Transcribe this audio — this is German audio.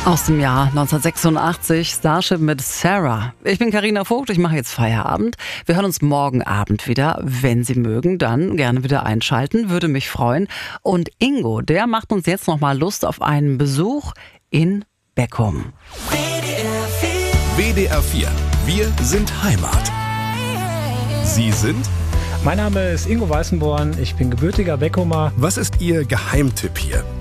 Aus dem Jahr 1986, Starship mit Sarah. Ich bin Carina Vogt, ich mache jetzt Feierabend. Wir hören uns morgen Abend wieder. Wenn Sie mögen, dann gerne wieder einschalten, würde mich freuen. Und Ingo, der macht uns jetzt nochmal Lust auf einen Besuch in Beckum. WDR 4, wir sind Heimat. Sie sind? Mein Name ist Ingo Weißenborn, ich bin gebürtiger Beckumer. Was ist Ihr Geheimtipp hier?